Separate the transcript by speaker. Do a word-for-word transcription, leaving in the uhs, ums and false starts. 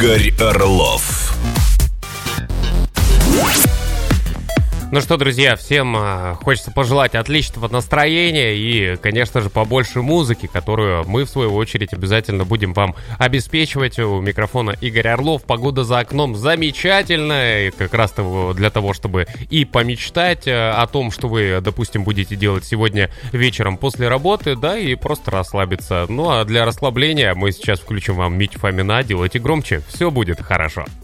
Speaker 1: Игорь Орлов.
Speaker 2: Ну что, друзья, всем хочется пожелать отличного настроения и, конечно же, побольше музыки, которую мы, в свою очередь, обязательно будем вам обеспечивать. У микрофона Игорь Орлов. Погода за окном замечательная, и как раз для того, чтобы и помечтать о том, что вы, допустим, будете делать сегодня вечером после работы, да, и просто расслабиться. Ну а для расслабления мы сейчас включим вам Митю Фомина. Делайте громче, все будет хорошо.